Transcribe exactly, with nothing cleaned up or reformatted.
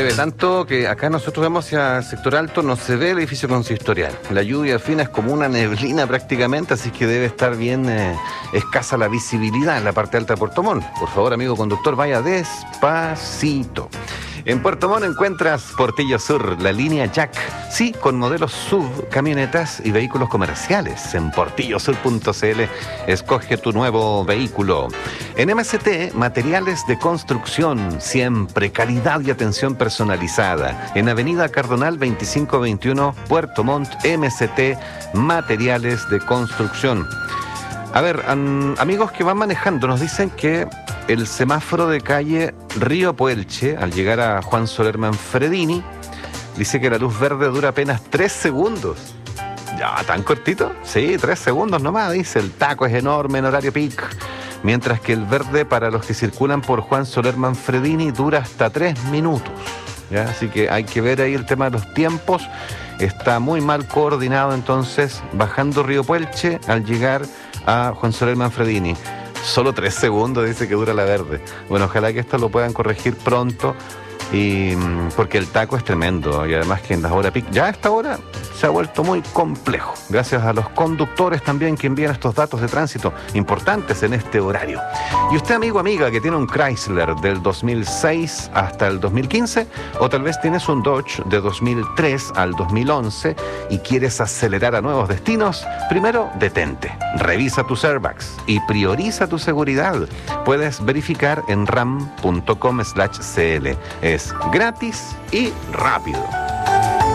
llueve tanto que acá nosotros vemos hacia el sector alto, no se ve el edificio consistorial. La lluvia fina es como una neblina prácticamente, así que debe estar bien eh, escasa la visibilidad en la parte alta de Puerto Montt. Por favor, amigo conductor, vaya despacito. En Puerto Montt encuentras Portillo Sur, la línea Jack, sí, con modelos S U V, camionetas y vehículos comerciales. En portillo sur punto c l escoge tu nuevo vehículo. En M C T, materiales de construcción, siempre calidad y atención personalizada. En Avenida Cardonal veinticinco veintiuno, Puerto Montt, M C T, materiales de construcción. A ver, um, amigos que van manejando, nos dicen que el semáforo de calle Río Puelche, al llegar a Juan Soler Manfredini, dice que la luz verde dura apenas tres segundos. ¿Ya tan cortito? Sí, tres segundos nomás, dice. El taco es enorme en horario peak. Mientras que el verde para los que circulan por Juan Soler Manfredini dura hasta tres minutos. ¿Ya? Así que hay que ver ahí el tema de los tiempos. Está muy mal coordinado entonces, bajando Río Puelche al llegar a Juan Soler Manfredini. Solo tres segundos dice que dura la verde. Bueno, ojalá que esto lo puedan corregir pronto, y porque el taco es tremendo, y además que en las horas pic, ya a esta hora se ha vuelto muy complejo, gracias a los conductores también que envían estos datos de tránsito importantes en este horario. Y usted, amigo, amiga, que tiene un Chrysler del dos mil seis hasta el dos mil quince, o tal vez tienes un Dodge de dos mil tres al dos mil once y quieres acelerar a nuevos destinos, primero detente, revisa tus airbags y prioriza tu seguridad. Puedes verificar en ram punto com slash c l. Es gratis y rápido.